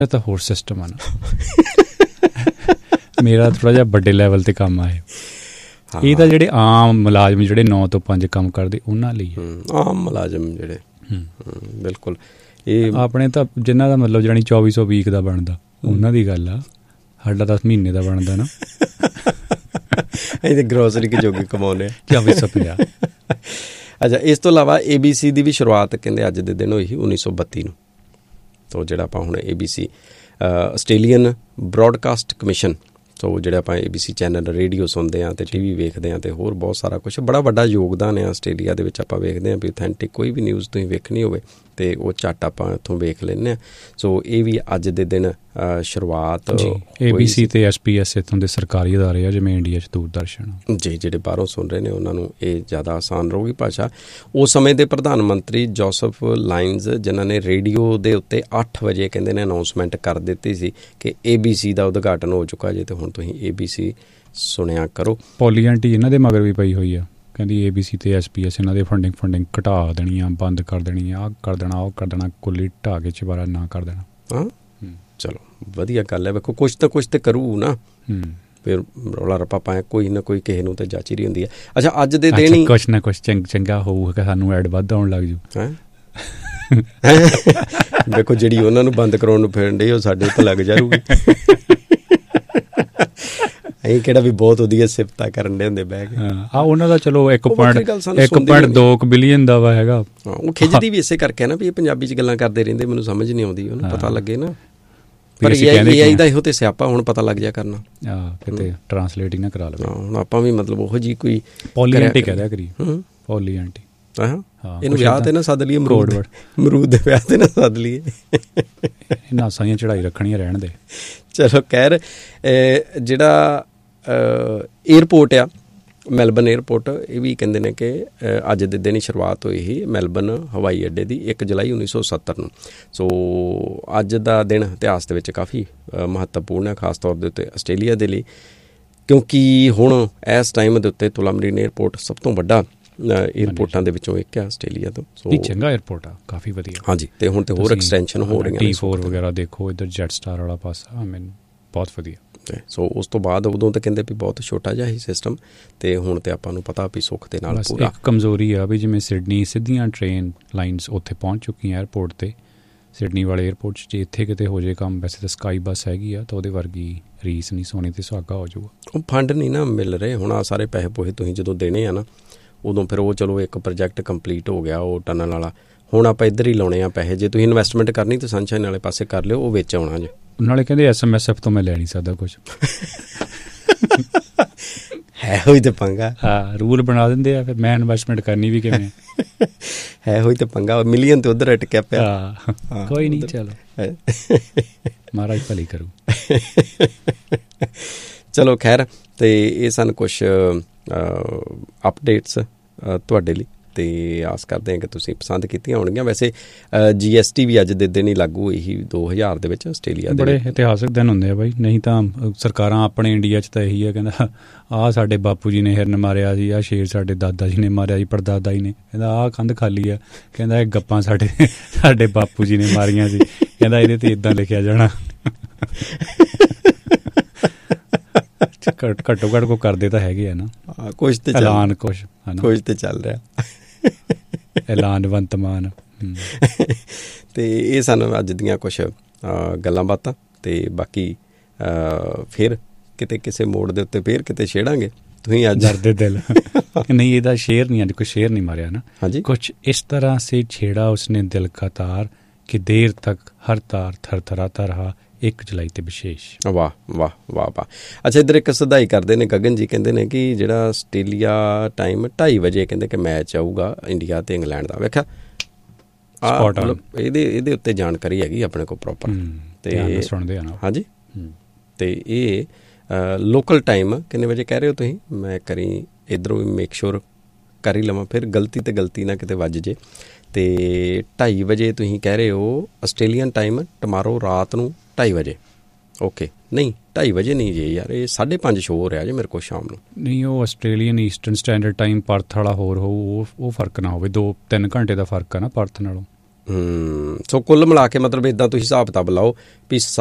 ਇਹ ਤਾਂ ਹੋਰ ਸਿਸਟਮ ਆ ਨਾ। ਮੇਰਾ ਥੋੜ੍ਹਾ ਜਿਹਾ ਵੱਡੇ ਲੈਵਲ 'ਤੇ ਕੰਮ ਆ ਇਹ ਤਾਂ ਜਿਹੜੇ ਆਮ ਮੁਲਾਜ਼ਮ ਜਿਹੜੇ 9 ਤੋਂ 5 ਕੰਮ ਕਰਦੇ ਉਹਨਾਂ ਲਈ ਆਮ ਮੁਲਾਜ਼ਮ ਜਿਹੜੇ ਬਿਲਕੁਲ ਇਹ ਆਪਣੇ ਤਾਂ ਜਿਨ੍ਹਾਂ ਦਾ ਮਤਲਬ ਜਾਣੀ 2400 ਵੀਕ ਦਾ ਬਣਦਾ ਉਹਨਾਂ ਦੀ ਗੱਲ ਆ। ਸਾਡਾ 10 ਮਹੀਨੇ ਦਾ ਬਣਦਾ ਨਾ। ਅਸੀਂ ਤਾਂ ਗਰੋਸਰੀ ਕੇ ਜੋਗੇ ਕਮਾਉਂਦੇ 2450। ਅੱਛਾ, ਇਸ ਤੋਂ ਇਲਾਵਾ ABC ਦੀ ਵੀ ਸ਼ੁਰੂਆਤ ਕਹਿੰਦੇ ਅੱਜ ਦੇ ਦਿਨ ਹੋਈ ਸੀ 1932 ਨੂੰ। ਤੋ ਜਿਹੜਾ ਆਪਾਂ ਹੁਣ ABC ਆਸਟ੍ਰੇਲੀਅਨ ਬਰੋਡਕਾਸਟ ਕਮਿਸ਼ਨ, ਸੋ ਜਿਹੜਾ ਆਪਾਂ ABC ਚੈਨਲ ਰੇਡੀਓ ਸੁਣਦੇ ਹਾਂ ਅਤੇ TV ਵੇਖਦੇ ਹਾਂ ਅਤੇ ਹੋਰ ਬਹੁਤ ਸਾਰਾ ਕੁਛ, ਬੜਾ ਵੱਡਾ ਯੋਗਦਾਨ ਹੈ ਆਸਟ੍ਰੇਲੀਆ ਦੇ ਵਿੱਚ। ਆਪਾਂ ਵੇਖਦੇ ਹਾਂ ਵੀ ਔਥੈਂਟਿਕ ਕੋਈ ਵੀ ਨਿਊਜ਼ ਤੁਸੀਂ ਵੇਖਣੀ ਹੋਵੇ ਅਤੇ ਉਹ ਝੱਟ ਆਪਾਂ ਇੱਥੋਂ ਵੇਖ ਲੈਂਦੇ ਹਾਂ। ਸੋ ਇਹ ਵੀ ਅੱਜ ਦੇ ਦਿਨ ਸ਼ੁਰੂਆਤ ABC ਅਤੇ SBS ਇੱਥੋਂ ਦੇ ਸਰਕਾਰੀ ਅਦਾਰੇ ਆ, ਜਿਵੇਂ ਇੰਡੀਆ 'ਚ ਦੂਰਦਰਸ਼ਨ ਜੀ, ਜਿਹੜੇ ਬਾਹਰੋਂ ਸੁਣ ਰਹੇ ਨੇ ਉਹਨਾਂ ਨੂੰ ਇਹ ਜ਼ਿਆਦਾ ਆਸਾਨ ਰਹੂਗੀ ਭਾਸ਼ਾ। ਉਸ ਸਮੇਂ ਦੇ ਪ੍ਰਧਾਨ ਮੰਤਰੀ ਜੋਸਫ ਲਾਇਨਜ਼, ਜਿਨ੍ਹਾਂ ਨੇ ਰੇਡੀਓ ਦੇ ਉੱਤੇ 8 ਵਜੇ ਕਹਿੰਦੇ ਨੇ ਅਨਾਊਂਸਮੈਂਟ ਕਰ ਦਿੱਤੀ ਸੀ ਕਿ ABC ਦਾ ਉਦਘਾਟਨ ਹੋ ਚੁੱਕਾ ਜੇ, ਅਤੇ ਹੁਣ ਤੁਸੀਂ ABC ਸੁਣਿਆ ਕਰੋ। ਪੋਲੀ ਆਂਟੀ ਇਹਨਾਂ ਦੇ ਮਗਰ ਵੀ ਪਈ ਹੋਈ ਆ, ਕਹਿੰਦੀ ABC ਅਤੇ SBS ਇਹਨਾਂ ਦੇ ਫੰਡਿੰਗ ਘਟਾ ਦੇਣੀ ਆ, ਬੰਦ ਕਰ ਦੇਣੀ ਆ, ਆਹ ਕਰ ਦੇਣਾ, ਉਹ ਕਰ ਦੇਣਾ, ਕੁੱਲੀ ਢਾਹ ਕੇ ਚੁਬਾਰਾ ਨਾ ਕਰ ਦੇਣਾ। ਹਾਂ, ਚਲੋ ਵਧੀਆ ਗੱਲ ਹੈ। ਵੇਖੋ ਕੁਛ ਤਾਂ ਕੁਛ ਤਾਂ ਕਰੂ ਨਾ, ਫਿਰ ਰੌਲਾ ਰੱਪਾ ਪਾਇਆ ਕੋਈ ਨਾ ਕੋਈ ਕਿਸੇ ਨੂੰ ਤਾਂ ਜਾਚੀ ਰਹੀ ਹੁੰਦੀ ਹੈ। ਅੱਛਾ, ਅੱਜ ਦੇ ਦਿਨ ਹੀ ਕੁਛ ਨਾ ਕੁਛ ਚੰਗਾ ਹੋਊਗਾ, ਸਾਨੂੰ ਐਡ ਵੱਧ ਆਉਣ ਲੱਗ ਜੂ। ਵੇਖੋ ਜਿਹੜੀ ਉਹਨਾਂ ਨੂੰ ਬੰਦ ਕਰਾਉਣ ਨੂੰ ਫਿਰਨ ਡੇ ਉਹ ਸਾਡੇ ਉੱਤੇ ਲੱਗ ਜਾਊਗੀ। ਅਸੀਂ ਕਿਹੜਾ ਵੀ ਬਹੁਤ ਵਧੀਆ ਸਿਫਤਾਂ ਕਰਨ ਦੇ ਹੁੰਦੇ ਬਹਿ ਕੇ। ਉਹਨਾਂ ਦਾ ਚਲੋ 1.2 ਬਿਲੀਅਨ ਦਾ ਵਾ ਹੈਗਾ। ਉਹ ਖਿੱਚਦੀ ਵੀ ਇਸੇ ਕਰਕੇ ਨਾ ਵੀ ਇਹ ਪੰਜਾਬੀ 'ਚ ਗੱਲਾਂ ਕਰਦੇ ਰਹਿੰਦੇ, ਮੈਨੂੰ ਸਮਝ ਨਹੀਂ ਆਉਂਦੀ, ਉਹਨੂੰ ਪਤਾ ਲੱਗੇ ਨਾ। ਪਰ AI ਦਾ ਇਹੋ ਤੇ ਸਿਆਪਾ ਹੁਣ ਪਤਾ ਲੱਗ ਜਾ ਕਰਨਾ, ਕਿਤੇ ਟਰਾਂਸਲੇਟ ਹੀ ਨਾ ਕਰਾ ਲਵੇ। ਹੁਣ ਆਪਾਂ ਵੀ ਮਤਲਬ ਉਹੋ ਜਿਹੀ ਕੋਈ ਪੋਲੀ ਆਂਟੀ ਕਹਿ ਦਿਆ ਕਰੀ, ਪੋਲੀ ਆਂਟੀ। ਇਹਨੂੰ ਵਿਆਹ ਤੇ ਨਾ ਸੱਦ ਲਈਏ, ਅਮਰੂਦ ਦੇ ਵਿਆਹ ਤੇ ਨਾ ਸੱਦ ਲਈਏ। ਇਹਨਾਂ ਸਾਈਆਂ ਚੜ੍ਹਾਈ ਰੱਖਣੀਆਂ ਰਹਿਣ ਦੇ। ਚਲੋ ਖੈਰ, ਜਿਹੜਾ ਏਅਰਪੋਰਟ ਆ ਮੈਲਬਨ ਏਅਰਪੋਰਟ, ਇਹ ਵੀ ਕਹਿੰਦੇ ਨੇ ਕਿ ਅੱਜ ਦੇ ਦਿਨ ਹੀ ਸ਼ੁਰੂਆਤ ਹੋਈ ਸੀ ਮੈਲਬਨ ਹਵਾਈ ਅੱਡੇ ਦੀ 1 ਜੁਲਾਈ 1970 ਨੂੰ। ਸੋ ਅੱਜ ਦਾ ਦਿਨ ਇਤਿਹਾਸ ਦੇ ਵਿੱਚ ਕਾਫੀ ਮਹੱਤਵਪੂਰਨ ਹੈ, ਖਾਸ ਤੌਰ ਦੇ ਉੱਤੇ ਆਸਟ੍ਰੇਲੀਆ ਦੇ ਲਈ, ਕਿਉਂਕਿ ਹੁਣ ਇਸ ਟਾਈਮ ਦੇ ਉੱਤੇ ਤੁਲਾਮਰੀਨ ਏਅਰਪੋਰਟ ਸਭ ਤੋਂ ਵੱਡਾ ਏਅਰਪੋਰਟਾਂ ਦੇ ਵਿੱਚੋਂ ਇੱਕ ਹੈ ਆਸਟ੍ਰੇਲੀਆ ਤੋਂ। ਸੋ ਚੰਗਾ ਏਅਰਪੋਰਟ ਆ, ਕਾਫੀ ਵਧੀਆ। ਹਾਂਜੀ, ਅਤੇ ਹੁਣ ਤਾਂ ਹੋਰ ਐਕਸਟੈਂਸ਼ਨ ਹੋ ਰਹੀਆਂ ਨੇ। T4 ਵਗੈਰਾ ਦੇਖੋ, ਇੱਧਰ ਜੈਟ ਸਟਾਰ ਵਾਲਾ ਪਾਸਾ, ਮੈਨੂੰ ਬਹੁਤ ਵਧੀਆ। ਸੋ ਉਸ ਤੋਂ ਬਾਅਦ ਉਦੋਂ ਤਾਂ ਕਹਿੰਦੇ ਵੀ ਬਹੁਤ ਛੋਟਾ ਜਿਹਾ ਹੀ ਸਿਸਟਮ, ਅਤੇ ਹੁਣ ਤਾਂ ਆਪਾਂ ਨੂੰ ਪਤਾ ਵੀ ਸੁੱਖ ਦੇ ਨਾਲ ਪੂਰਾ। ਇੱਕ ਕਮਜ਼ੋਰੀ ਆ ਵੀ ਜਿਵੇਂ ਸਿਡਨੀ ਸਿੱਧੀਆਂ ਟ੍ਰੇਨ ਲਾਈਨਸ ਉੱਥੇ ਪਹੁੰਚ ਚੁੱਕੀਆਂ ਏਅਰਪੋਰਟ 'ਤੇ, ਸਿਡਨੀ ਵਾਲੇ ਏਅਰਪੋਰਟ 'ਚ। ਜੇ ਇੱਥੇ ਕਿਤੇ ਹੋ ਜੇ ਕੰਮ, ਵੈਸੇ ਤਾਂ ਸਕਾਈ ਬੱਸ ਹੈਗੀ ਆ, ਤਾਂ ਉਹਦੇ ਵਰਗੀ ਰੀਸ ਨਹੀਂ, ਸੋਨੇ 'ਤੇ ਸੁਹਾਗਾ ਹੋ ਜਾਊਗਾ। ਉਹ ਫੰਡ ਨਹੀਂ ਨਾ ਮਿਲ ਰਹੇ ਹੁਣ। ਆ ਸਾਰੇ ਪੈਸੇ ਪੂਸੇ ਤੁਸੀਂ ਜਦੋਂ ਦੇਣੇ ਆ ਨਾ, ਉਦੋਂ ਫਿਰ ਉਹ ਚਲੋ ਇੱਕ ਪ੍ਰੋਜੈਕਟ ਕੰਪਲੀਟ ਹੋ ਗਿਆ ਉਹ ਟਨਲ ਵਾਲਾ, ਹੁਣ ਆਪਾਂ ਇੱਧਰ ਹੀ ਲਾਉਣੇ ਆ ਪੈਸੇ। ਜੇ ਤੁਸੀਂ ਇਨਵੈਸਟਮੈਂਟ ਕਰਨੀ ਤਾਂ ਸਨਸ਼ਾਈਨ ਵਾਲੇ ਪਾਸੇ ਕਰ ਲਿਓ, ਉਹ ਵਿੱਚ ਆਉਣਾ ਜੇ। ਨਾਲੇ ਕਹਿੰਦੇ SMSF ਤੋਂ ਮੈਂ ਲੈ ਨਹੀਂ ਸਕਦਾ ਕੁਛ। ਹੈ ਹੋਈ ਤੇ ਪੰਗਾ। ਹਾਂ, ਰੂਲ ਬਣਾ ਦਿੰਦੇ ਆ, ਫਿਰ ਮੈਂ ਇਨਵੈਸਟਮੈਂਟ ਕਰਨੀ ਵੀ ਕਿਵੇਂ। ਹੈ ਹੋਈ ਤੇ ਪੰਗਾ, ਮਿਲੀਅਨ ਤੇ ਉੱਧਰ ਅਟਕਿਆ ਪਿਆ। ਕੋਈ ਨਹੀਂ, ਚਲੋ ਮਹਾਰਾਜ ਭਲੀ ਕਰੂ। ਚਲੋ ਖੈਰ, ਅਤੇ ਇਹ ਸਨ ਕੁਛ ਅਪਡੇਟਸ ਤੁਹਾਡੇ ਲਈ, ਅਤੇ ਆਸ ਕਰਦੇ ਹਾਂ ਕਿ ਤੁਸੀਂ ਪਸੰਦ ਕੀਤੀਆਂ ਹੋਣਗੀਆਂ। ਵੈਸੇ GST ਵੀ ਅੱਜ ਦੇ ਦਿਨ ਹੀ ਲਾਗੂ ਹੋਈ ਸੀ 2000 ਦੇ ਵਿੱਚ ਆਸਟ੍ਰੇਲੀਆ ਦੇ। ਬੜੇ ਇਤਿਹਾਸਕ ਦਿਨ ਹੁੰਦੇ ਆ ਬਾਈ, ਨਹੀਂ ਤਾਂ ਸਰਕਾਰਾਂ ਆਪਣੇ ਇੰਡੀਆ 'ਚ ਤਾਂ ਇਹੀ ਆ, ਕਹਿੰਦਾ ਆਹ ਸਾਡੇ ਬਾਪੂ ਜੀ ਨੇ ਹਿਰਨ ਮਾਰਿਆ ਸੀ, ਆਹ ਸ਼ੇਰ ਸਾਡੇ ਦਾਦਾ ਜੀ ਨੇ ਮਾਰਿਆ ਸੀ, ਪੜਦਾਦਾ ਜੀ ਨੇ, ਕਹਿੰਦਾ ਆਹ ਕੰਧ ਖਾਲੀ ਆ, ਕਹਿੰਦਾ ਇਹ ਗੱਪਾਂ ਸਾਡੇ ਬਾਪੂ ਜੀ ਨੇ ਮਾਰੀਆਂ ਸੀ, ਕਹਿੰਦਾ ਇਹਦੇ 'ਤੇ ਇੱਦਾਂ ਲਿਖਿਆ ਜਾਣਾ। ਘੱਟੋ ਘੱਟ ਕੋ ਕਰਦੇ ਤਾਂ ਹੈਗੇ ਆ ਨਾ, ਕੁਛ ਤੇ ਐਲਾਨ, ਕੁਛ ਤੇ ਚੱਲ ਰਿਹਾ, ਐਲਾਨ ਵੰਤਮਾਨ। ਅਤੇ ਇਹ ਸਾਨੂੰ ਅੱਜ ਦੀਆਂ ਕੁਛ ਗੱਲਾਂ ਬਾਤਾਂ, ਅਤੇ ਬਾਕੀ ਫਿਰ ਕਿਤੇ ਕਿਸੇ ਮੋੜ ਦੇ ਉੱਤੇ ਫਿਰ ਕਿਤੇ ਛੇੜਾਂਗੇ। ਤੁਸੀਂ ਅੱਜ ਡਰਦੇ ਦਿਲ ਨਹੀਂ, ਇਹਦਾ ਸ਼ੇਰ ਨਹੀਂ, ਅੱਜ ਕੋਈ ਸ਼ੇਰ ਨਹੀਂ ਮਾਰਿਆ ਨਾ। ਹਾਂਜੀ, ਕੁਛ ਇਸ ਤਰ੍ਹਾਂ ਸੇ ਛੇੜਾ ਉਸਨੇ ਦਿਲ ਕਾ ਤਾਰ ਕਿ ਦੇਰ ਤੱਕ ਹਰ ਤਾਰ ਥਰਥਰਾਤਾ ਰਹਾ 1 ਜੁਲਾਈ ਤੇ ਵਿਸ਼ੇਸ਼। ਵਾਹ ਵਾਹ ਵਾਹ ਵਾਹ। ਅੱਛਾ, ਇੱਧਰ ਇੱਕ ਸਦਾਈ ਕਰਦੇ ਨੇ ਗਗਨ ਜੀ, ਕਹਿੰਦੇ ਨੇ ਕਿ ਜਿਹੜਾ ਆਸਟ੍ਰੇਲੀਆ ਟਾਈਮ 2:30 ਵਜੇ ਕਹਿੰਦੇ ਕਿ ਮੈਚ ਆਊਗਾ ਇੰਡੀਆ ਅਤੇ ਇੰਗਲੈਂਡ ਦਾ। ਵੇਖਿਆ, ਮਤਲਬ ਇਹਦੇ ਉੱਤੇ ਜਾਣਕਾਰੀ ਹੈਗੀ ਆਪਣੇ ਕੋਲ ਪ੍ਰੋਪਰ, ਅਤੇ ਸੁਣਦੇ ਆ ਨਾ। ਹਾਂਜੀ, ਅਤੇ ਇਹ ਲੋਕਲ ਟਾਈਮ ਕਿੰਨੇ ਵਜੇ ਕਹਿ ਰਹੇ ਹੋ ਤੁਸੀਂ? ਮੈਂ ਕਰੀ ਇੱਧਰੋਂ ਵੀ ਮੇਕ ਸ਼ੋਰ ਕਰ ਹੀ ਲਵਾਂ, ਫਿਰ ਗਲਤੀ ਨਾ ਕਿਤੇ ਵੱਜ ਜੇ। ਅਤੇ 2:30 ਵਜੇ ਤੁਸੀਂ ਕਹਿ ਰਹੇ ਹੋ ਆਸਟ੍ਰੇਲੀਅਨ ਟਾਈਮ ਟਮਾਰੋ ਰਾਤ ਨੂੰ 2:30 ਵਜੇ। ਓਕੇ, ਨਹੀਂ 2:30 ਵਜੇ ਨਹੀਂ ਜੇ ਯਾਰ, ਇਹ 5:30 ਸ਼ੋਅ ਹੋ ਰਿਹਾ ਜੇ ਮੇਰੇ ਕੋਲ ਸ਼ਾਮ ਨੂੰ। ਨਹੀਂ, ਉਹ Australian eastern standard time Perth ਵਾਲਾ ਹੋਰ ਹੋਊ, ਉਹ ਫਰਕ ਨਾ ਹੋਵੇ। 2-3 ਘੰਟੇ ਦਾ ਫਰਕ ਆ ਨਾ ਪਰਥ ਨਾਲੋਂ। ਸੋ ਕੁੱਲ ਮਿਲਾ ਕੇ ਮਤਲਬ ਇੱਦਾਂ ਤੁਸੀਂ ਹਿਸਾਬ ਕਿਤਾਬ ਲਾਓ ਵੀ